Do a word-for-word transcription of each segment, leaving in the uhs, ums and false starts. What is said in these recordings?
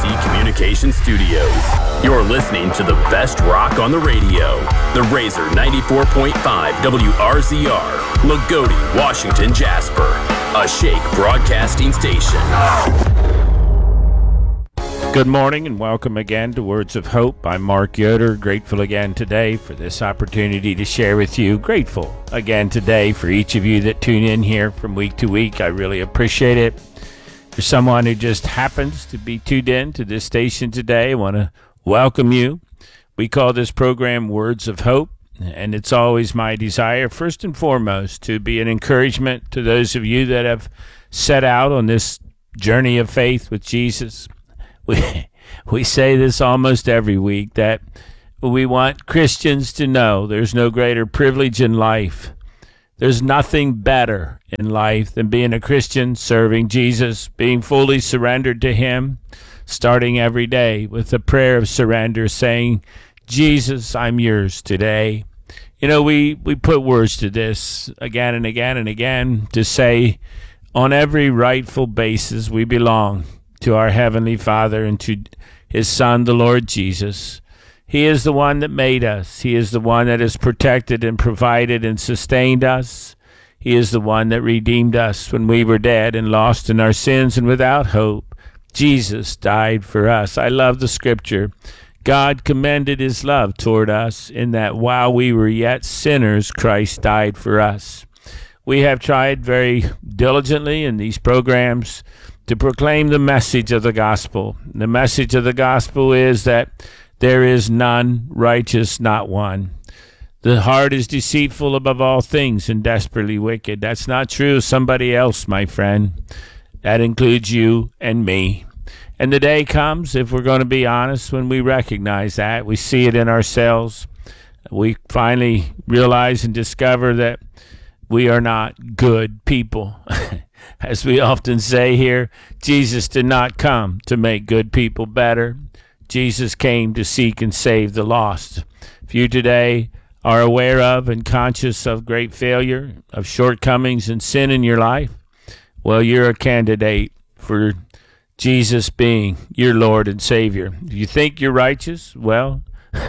C Communication Studios. You're listening to the best rock on the radio. The Razor ninety-four point five W R Z R, Lagodi, Washington, Jasper. A Shake Broadcasting Station. Good morning and welcome again to Words of Hope. I'm Mark Yoder, grateful again today for this opportunity to share with you. Grateful again today for each of you that tune in here from week to week. I really appreciate it. For someone who just happens to be tuned in to this station today, I want to welcome you. We call this program Words of Hope, and it's always my desire, first and foremost, to be an encouragement to those of you that have set out on this journey of faith with Jesus. We we say this almost every week, that we want Christians to know there's no greater privilege in life. There's nothing better in life than being a Christian, serving Jesus, being fully surrendered to Him, starting every day with a prayer of surrender, saying, Jesus, I'm yours today. You know, we, we put words to this again and again and again to say, on every rightful basis we belong to our Heavenly Father and to His Son, the Lord Jesus. He is the one that made us. He is the one that has protected and provided and sustained us. He is the one that redeemed us when we were dead and lost in our sins and without hope. Jesus died for us. I love the scripture. God commended His love toward us in that while we were yet sinners, Christ died for us. We have tried very diligently in these programs to proclaim the message of the gospel. The message of the gospel is that there is none righteous, not one. The heart is deceitful above all things and desperately wicked. That's not true of somebody else, my friend. That includes you and me. And the day comes, if we're going to be honest, when we recognize that, we see it in ourselves. We finally realize and discover that we are not good people. As we often say here, Jesus did not come to make good people better. Jesus came to seek and save the lost. If you today are aware of and conscious of great failure, of shortcomings and sin in your life, well, you're a candidate for Jesus being your Lord and Savior. If you think you're righteous, well,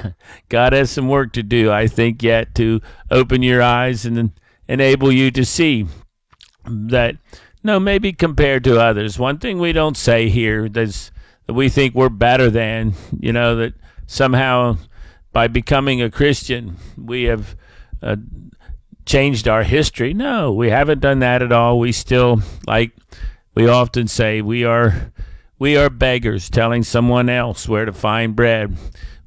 God has some work to do, I think, yet to open your eyes and enable you to see that, no, maybe compared to others. One thing we don't say here is that we think we're better than, you know, that somehow by becoming a Christian, we have uh, changed our history. No, we haven't done that at all. We still, like we often say, we are we are beggars telling someone else where to find bread.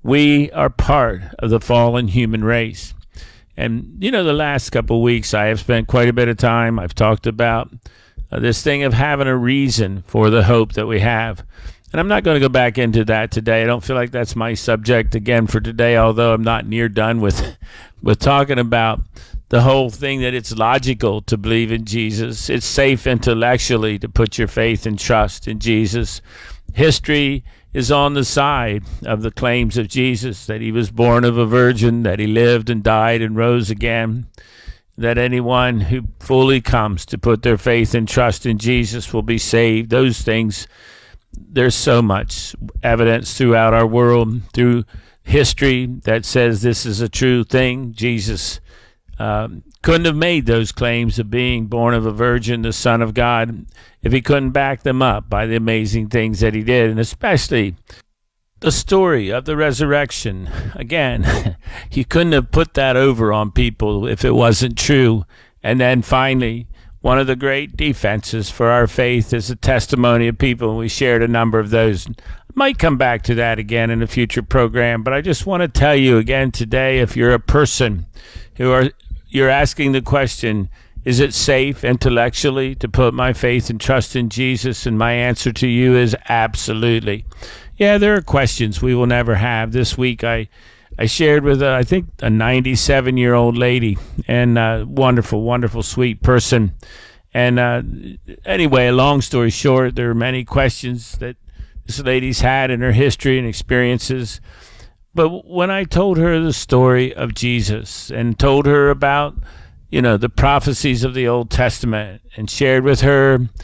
We are part of the fallen human race. And, you know, the last couple of weeks I have spent quite a bit of time. I've talked about uh, this thing of having a reason for the hope that we have. And I'm not going to go back into that today. I don't feel like that's my subject again for today, although I'm not near done with with talking about the whole thing that it's logical to believe in Jesus. It's safe intellectually to put your faith and trust in Jesus. History is on the side of the claims of Jesus, that He was born of a virgin, that He lived and died and rose again, that anyone who fully comes to put their faith and trust in Jesus will be saved. Those things, there's so much evidence throughout our world, through history, that says this is a true thing. Jesus um, couldn't have made those claims of being born of a virgin, the Son of God, if He couldn't back them up by the amazing things that He did, and especially the story of the resurrection. Again, you couldn't have put that over on people if it wasn't true. And then finally, one of the great defenses for our faith is the testimony of people, and we shared a number of those. I might come back to that again in a future program, but I just want to tell you again today, if you're a person who are you're asking the question, is it safe intellectually to put my faith and trust in Jesus? And my answer to you is absolutely. Yeah, there are questions we will never have. This week I I shared with, uh, I think, a ninety-seven-year-old lady, and a wonderful, wonderful, sweet person. And uh, anyway, long story short, there are many questions that this lady's had in her history and experiences. But when I told her the story of Jesus and told her about, you know, the prophecies of the Old Testament, and shared with her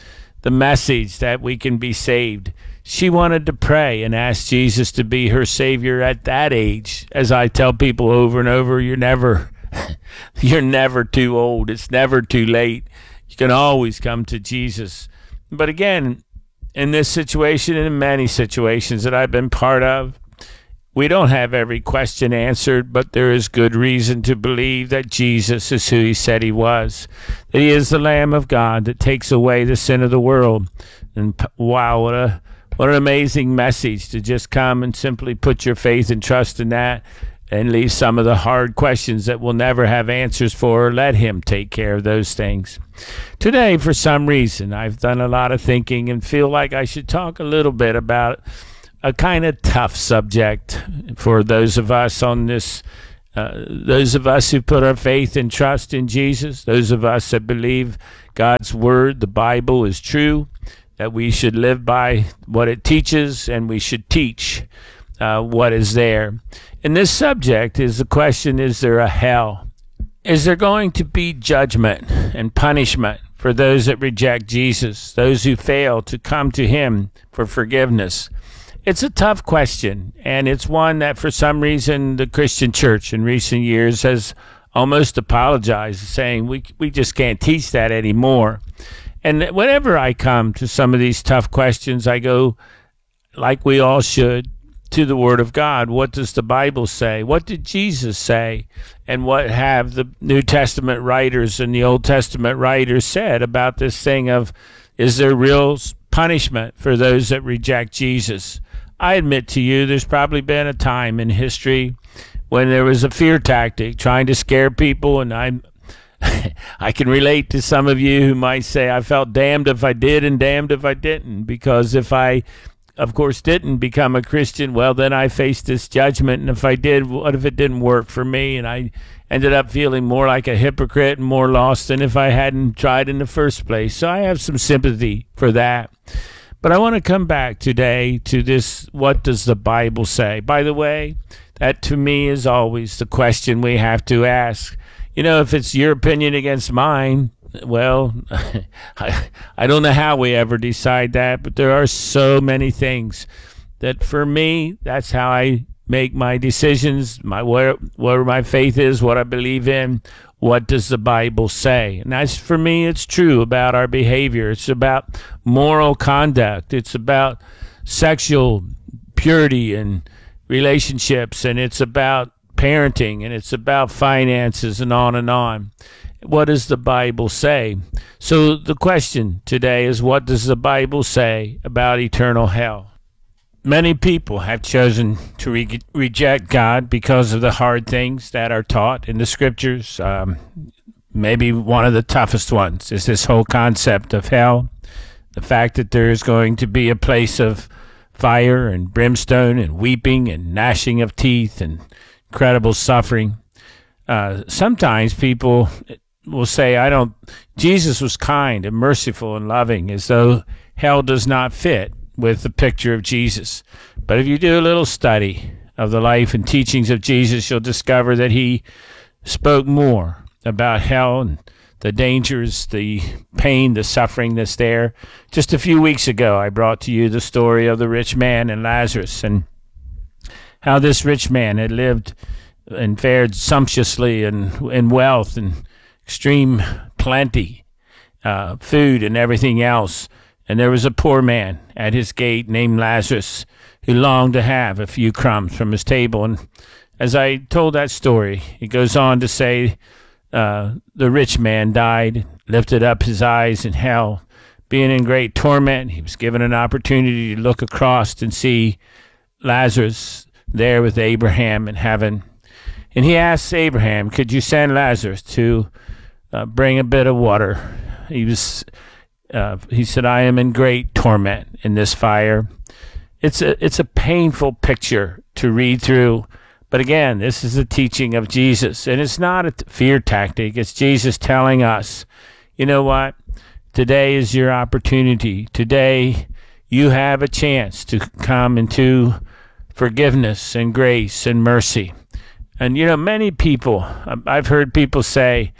the message that we can be saved. She wanted to pray and ask Jesus to be her Savior at that age. As I tell people over and over, you're never, you're never too old. It's never too late. You can always come to Jesus. But again, in this situation and in many situations that I've been part of, we don't have every question answered, but there is good reason to believe that Jesus is who he said he was, that he is the Lamb of God that takes away the sin of the world. And wow, what a what an amazing message to just come and simply put your faith and trust in that and leave some of the hard questions that we'll never have answers for. Let him take care of those things. Today, for some reason, I've done a lot of thinking and feel like I should talk a little bit about a kind of tough subject for those of us on this, uh, those of us who put our faith and trust in Jesus, those of us that believe God's word, the Bible, is true, that we should live by what it teaches and we should teach uh, what is there. And this subject is the question, is there a hell? Is there going to be judgment and punishment for those that reject Jesus, those who fail to come to him for forgiveness? It's a tough question, and it's one that for some reason the Christian church in recent years has almost apologized, saying we we just can't teach that anymore. And whenever I come to some of these tough questions, I go, like we all should, to the Word of God. What does the Bible say? What did Jesus say? And what have the New Testament writers and the Old Testament writers said about this thing of, is there real punishment for those that reject Jesus? I admit to you, there's probably been a time in history when there was a fear tactic trying to scare people, and I'm I can relate to some of you who might say, I felt damned if I did and damned if I didn't, because if I, of course, didn't become a Christian, well, then I faced this judgment, and if I did, what if it didn't work for me? And I ended up feeling more like a hypocrite and more lost than if I hadn't tried in the first place. So I have some sympathy for that. But I want to come back today to this, what does the Bible say? By the way, that to me is always the question we have to ask. You know, if it's your opinion against mine, well, I, I don't know how we ever decide that, but there are so many things that for me, that's how I make my decisions, my where, where my faith is, what I believe in. What does the Bible say? And that's, for me, it's true about our behavior. It's about moral conduct. It's about sexual purity and relationships, and it's about parenting, and it's about finances, and on and on. What does the Bible say? So the question today is, what does the Bible say about eternal hell? Many people have chosen to re- reject God because of the hard things that are taught in the scriptures. Um, maybe one of the toughest ones is this whole concept of hell, the fact that there is going to be a place of fire and brimstone and weeping and gnashing of teeth and incredible suffering. Uh, sometimes people will say, I don't, Jesus was kind and merciful and loving, as though hell does not fit with the picture of Jesus. But if you do a little study of the life and teachings of Jesus, you'll discover that he spoke more about hell and the dangers, the pain, the suffering that's there. Just a few weeks ago, I brought to you the story of the rich man and Lazarus, and how this rich man had lived and fared sumptuously and in wealth and extreme plenty, uh, food and everything else. And there was a poor man at his gate named Lazarus who longed to have a few crumbs from his table. And as I told that story, it goes on to say, uh, the rich man died, lifted up his eyes in hell, being in great torment. He was given an opportunity to look across and see Lazarus there with Abraham in heaven. And he asked Abraham, could you send Lazarus to uh, bring a bit of water? He was... Uh, he said, I am in great torment in this fire. It's a it's a painful picture to read through. But again, this is the teaching of Jesus. And it's not a fear tactic. It's Jesus telling us, you know what? Today is your opportunity. Today you have a chance to come into forgiveness and grace and mercy. And, you know, many people, I've heard people say,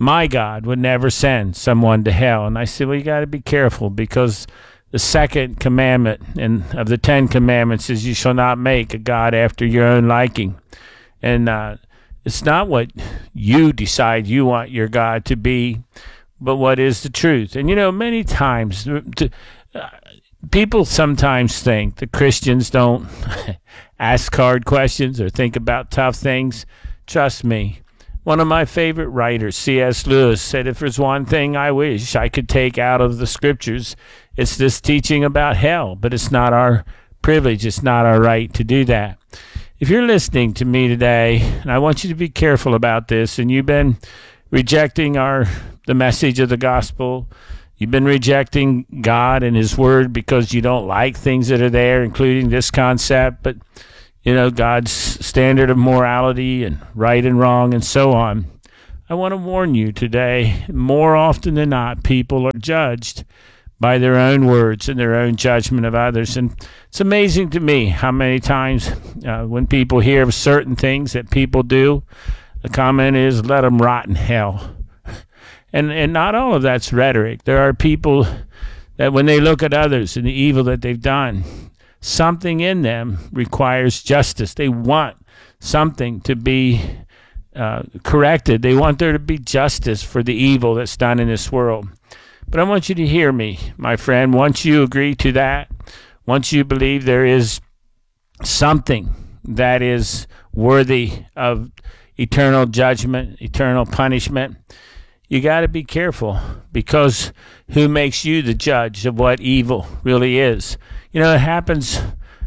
my God would never send someone to hell. And I said, well, you got to be careful, because the second commandment in, of the Ten Commandments is you shall not make a God after your own liking. And uh, it's not what you decide you want your God to be, but what is the truth. And, you know, many times to, uh, people sometimes think that Christians don't ask hard questions or think about tough things. Trust me. One of my favorite writers, C S Lewis, said, if there's one thing I wish I could take out of the scriptures, it's this teaching about hell. But it's not our privilege. It's not our right to do that. If you're listening to me today, and I want you to be careful about this, and you've been rejecting our the message of the gospel, you've been rejecting God and his word because you don't like things that are there, including this concept, but you know, God's standard of morality and right and wrong and so on. I want to warn you today, more often than not, people are judged by their own words and their own judgment of others. And it's amazing to me how many times uh, when people hear of certain things that people do, the comment is, let them rot in hell. And, and not all of that's rhetoric. There are people that when they look at others and the evil that they've done, something in them requires justice. They want something to be uh, corrected. They want there to be justice for the evil that's done in this world. But I want you to hear me, my friend. Once you agree to that, once you believe there is something that is worthy of eternal judgment, eternal punishment, you got to be careful, because who makes you the judge of what evil really is? You know, it happens,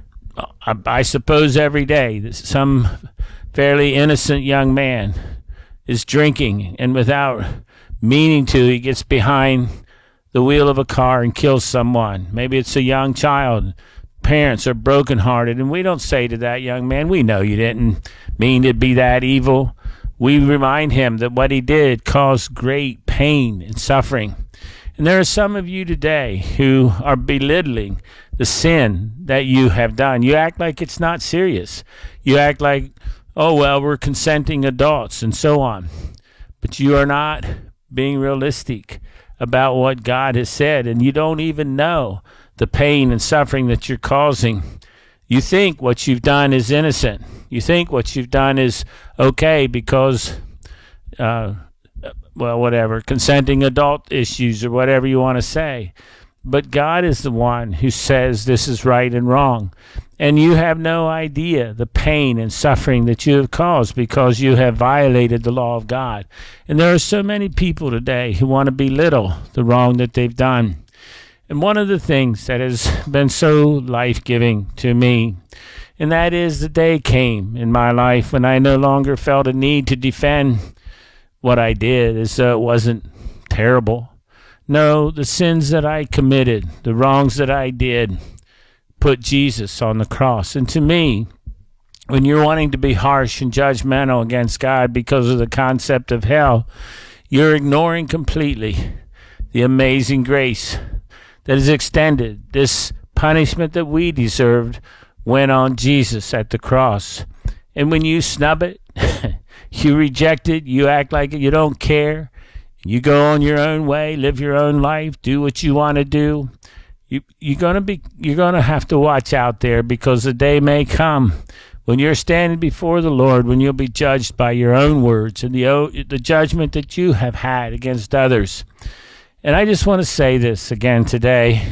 I suppose, every day that some fairly innocent young man is drinking, and without meaning to, he gets behind the wheel of a car and kills someone. Maybe it's a young child. Parents are brokenhearted, and we don't say to that young man, we know you didn't mean to be that evil. We remind him that what he did caused great pain and suffering. And there are some of you today who are belittling the sin that you have done. You act like it's not serious. You act like, oh, well, we're consenting adults and so on. But you are not being realistic about what God has said, and you don't even know the pain and suffering that you're causing. You think what you've done is innocent. You think what you've done is okay because, uh, well, whatever, consenting adult issues or whatever you want to say. But God is the one who says this is right and wrong. And you have no idea the pain and suffering that you have caused because you have violated the law of God. And there are so many people today who want to belittle the wrong that they've done. And one of the things that has been so life-giving to me, and that is the day came in my life when I no longer felt a need to defend what I did as though it wasn't terrible. No, the sins that I committed, the wrongs that I did, put Jesus on the cross. And to me, when you're wanting to be harsh and judgmental against God because of the concept of hell, you're ignoring completely the amazing grace that is extended. This punishment that we deserved went on Jesus at the cross. And when you snub it, you reject it, you act like you don't care, you go on your own way, live your own life, do what you want to do, you, you're gonna be you're gonna have to watch out there, because the day may come when you're standing before the Lord, when you'll be judged by your own words and the the judgment that you have had against others. And I just want to say this again today.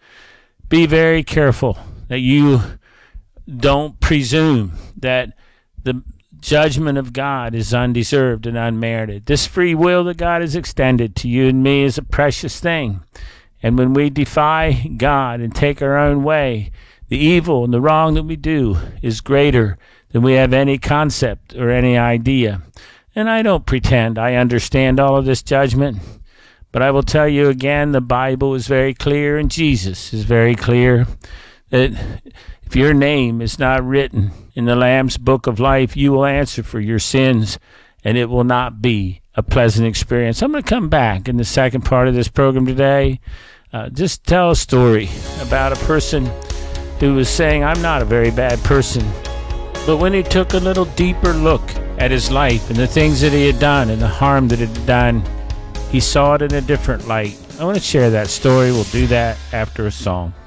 Be very careful that you don't presume that the judgment of God is undeserved and unmerited. This free will that God has extended to you and me is a precious thing. And when we defy God and take our own way, the evil and the wrong that we do is greater than we have any concept or any idea. And I don't pretend I understand all of this judgment, but I will tell you again, the Bible is very clear and Jesus is very clear that if your name is not written in the Lamb's book of life, you will answer for your sins, and it will not be a pleasant experience. I'm going to come back in the second part of this program today. Uh, just tell a story about a person who was saying, I'm not a very bad person. But when he took a little deeper look at his life and the things that he had done and the harm that it had done, he saw it in a different light. I want to share that story. We'll do that after a song.